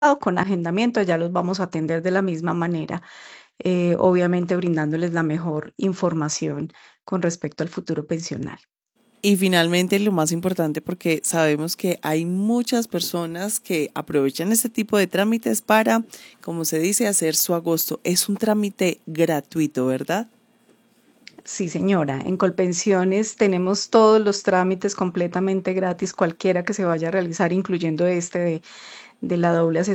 con agendamiento, ya los vamos a atender de la misma manera, obviamente brindándoles la mejor información con respecto al futuro pensional. Y finalmente, lo más importante, porque sabemos que hay muchas personas que aprovechan este tipo de trámites para, como se dice, hacer su agosto. Es un trámite gratuito, ¿verdad? Sí, señora, en Colpensiones tenemos todos los trámites completamente gratis, cualquiera que se vaya a realizar, incluyendo este de la doble